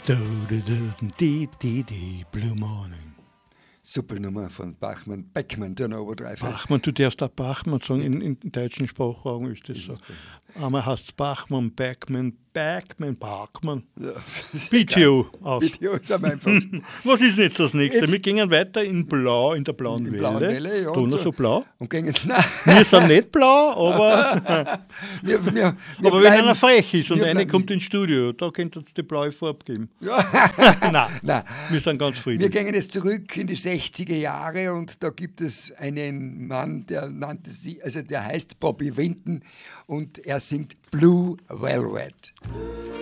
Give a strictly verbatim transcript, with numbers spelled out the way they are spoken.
Du, du, du, di, di, di, Blue Morning. Super Nummer von Bachmann, Beckmann, der Overdrive. Bachmann, du darfst auch Bachmann sagen, in, in deutschen Sprachraum ist das so. Einmal heißt es Bachmann, Beckmann, Beckmann, Bachmann. Ja, B T O aus. B T O ist am einfachsten. Was ist jetzt das nächste? Jetzt- Wir gingen weiter in Blau, in der blauen In Welle. blauen Welle, ja, Du und noch so. so blau? Und gingen, nein, Wir sind nicht blau, aber, wir, wir, wir aber wenn bleiben- einer frech ist und wir einer bleiben- kommt ins Studio, da könnte uns die blaue Farbe geben. Ja. Nein, Nein, wir sind ganz wir friedlich. gehen jetzt zurück in die sechziger Jahre und da gibt es einen Mann, der nannte sie, also der heißt Bobby Vinton und er singt Blue Velvet.